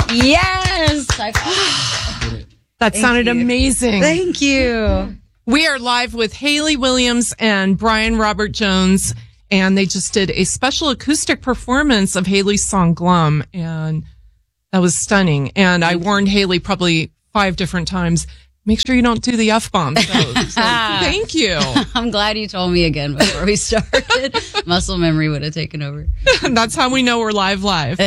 Yes. That sounded amazing. Thank you. We are live with Hayley Williams and Brian Robert Jones, and they just did a special acoustic performance of Hayley's song Glum, and that was stunning. And I warned Hayley probably 5 different times, make sure you don't do the F-bomb. So thank you. I'm glad you told me again before we started. Muscle memory would have taken over. That's how we know we're live.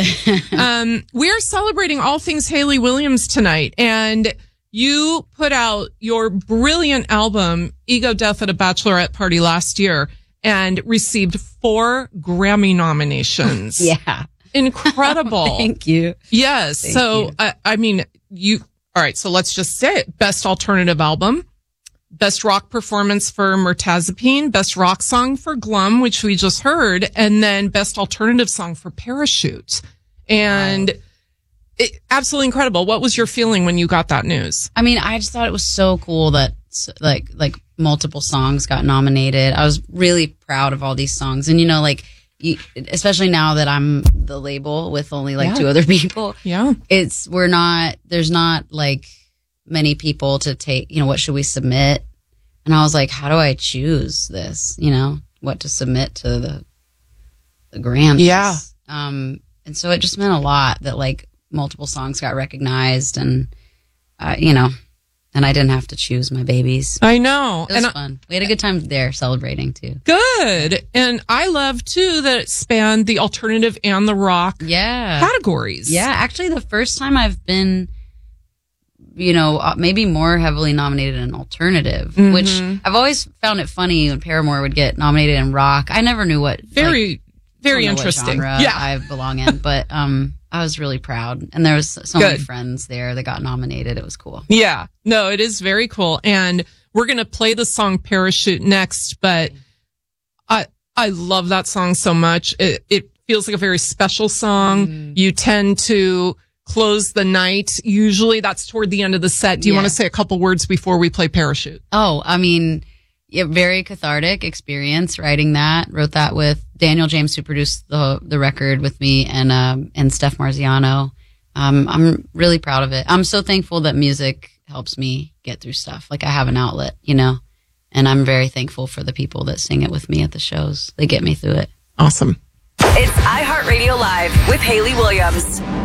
We are celebrating all things Hayley Williams tonight, and you put out your brilliant album, Ego Death at a Bachelorette Party, last year and received 4 Grammy nominations. Yeah. Incredible. Thank you. Yes. Thank so, you. All right. So let's just say it. Best Alternative Album, Best Rock Performance for Mirtazapine, Best Rock Song for Glum, which we just heard, and then Best Alternative Song for Parachute. And absolutely incredible. What was your feeling when you got that news? I mean, I just thought it was so cool that like multiple songs got nominated. I was really proud of all these songs. And, especially now that I'm the label with only 2 other people. Yeah. There's not like many people to take, what should we submit? And I was like, how do I choose this? What to submit to the Grammys? Yeah. And so it just meant a lot that multiple songs got recognized and, and I didn't have to choose my babies. I know. It was fun. We had a good time there celebrating too. Good. And I love too that it spanned the alternative and the rock categories. Yeah. Actually, the first time I've been, maybe more heavily nominated in alternative, which I've always found it funny when Paramore would get nominated in rock. I never knew what. Very interesting. What genre I belong in, but I was really proud, and there was so many friends there that got nominated. It was cool. Yeah, no, it is very cool, and we're gonna play the song "Parachute" next. But I love that song so much. It feels like a very special song. You tend to close the night. Usually, that's toward the end of the set. Do you want to say a couple words before we play "Parachute"? Oh, I mean. Very cathartic experience writing that. Wrote that with Daniel James, who produced the record with me, and Steph Marziano. I'm really proud of it. I'm so thankful that music helps me get through stuff. I have an outlet, and I'm very thankful for the people that sing it with me at the shows. They get me through it. Awesome. It's iHeartRadio Live with Hayley Williams.